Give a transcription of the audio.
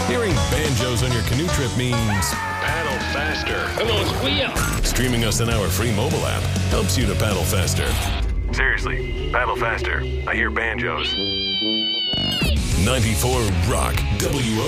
Hearing banjos on your canoe trip means paddle faster. Come on, squeal. Streaming us on our free mobile app helps you to paddle faster. Seriously, paddle faster. I hear banjos. 94 Rock,